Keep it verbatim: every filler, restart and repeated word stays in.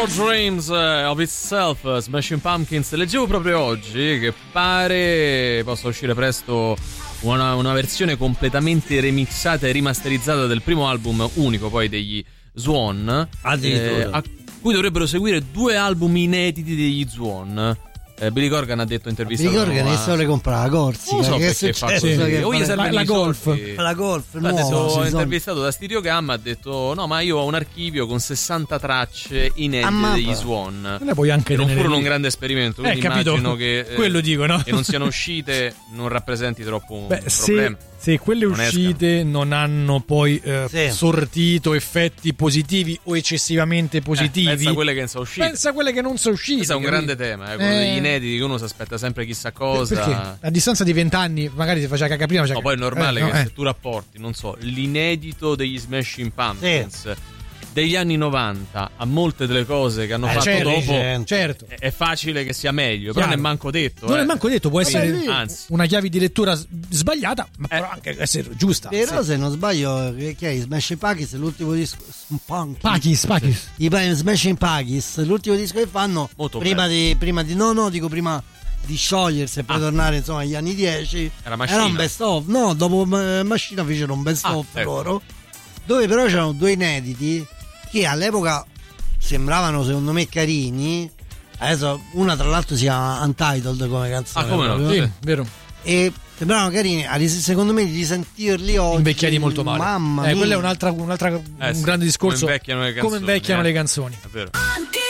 More Dreams of Itself, Smashing Pumpkins. Leggevo proprio oggi che pare possa uscire presto una, una versione completamente remixata e rimasterizzata del primo album unico poi degli Swan, eh, a cui dovrebbero seguire due album inediti degli Swan. Eh, Billy Corgan ha detto in intervista. Billy Corgan è solo comprare la Corsica. Non so che perché fa così. Che O gli serve la, la golf. La golf. Ha detto, intervistato da Stereo Gamma, ha detto no, ma io ho un archivio con sessanta tracce inedite ah, degli Swan. Ne puoi anche non furono lì. un grande esperimento. Quindi eh, capito. immagino che eh, quello dico, no? che non siano uscite non rappresenti troppo un Beh, problema. Se, se quelle non uscite escano. non hanno poi eh, sì. sortito effetti positivi o eccessivamente positivi, eh, pensa a quelle che non sono uscite. Pensa a quelle che non sono uscite. Questo è un grande tema, eh, quello eh, degli inediti che uno si aspetta sempre chissà cosa. Perché a distanza di vent'anni magari si faceva cacca prima. No, poi è normale eh, che no, se eh. tu rapporti, non so, l'inedito degli Smashing Pumpkins sì. degli anni novanta a molte delle cose che hanno eh, fatto certo, dopo, certo. è facile che sia meglio, però non è manco detto. Non eh. è manco detto, può essere Vabbè, anzi. una chiave di lettura sbagliata, ma eh. può anche essere giusta. Però sì. se non sbaglio, che è Smashing Pumpkins, l'ultimo disco. Pakis, Pakis. I Smashing Pumpkins, l'ultimo disco che fanno prima di, prima di. No, no, dico prima di sciogliersi e poi ah. tornare insomma agli anni dieci. Era, era un best of. No, dopo Machina fecero un best ah, of ecco. loro, dove però c'erano due inediti che all'epoca sembravano secondo me carini. Adesso una tra l'altro si chiama Untitled come canzone. Ah, come no? Sì, vero. E sembravano carini, secondo me di sentirli oggi invecchiati molto male. Mamma eh, mia. quello è un'altra, un'altra eh, un sì, grande discorso. Come invecchiano le canzoni. Come invecchiano eh. le canzoni. È vero.